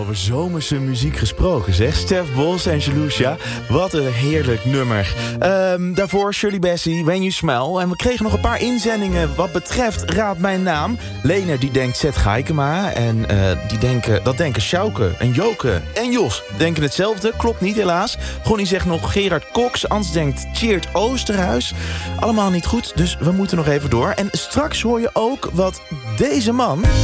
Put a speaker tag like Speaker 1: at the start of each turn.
Speaker 1: over zomerse muziek gesproken, zeg. Stef Bos en Jalousia, wat een heerlijk nummer. Daarvoor Shirley Bassey, When You Smile. En we kregen nog een paar inzendingen wat betreft Raad Mijn Naam. Lener die denkt Zet Gaikema. En dat denken Sjouke en Joke en Jos. Denken hetzelfde, klopt niet helaas. Gonnie zegt nog Gerard Cox. Ans denkt Tjeerd Oosterhuis. Allemaal niet goed, dus we moeten nog even door. En straks hoor je ook wat deze man...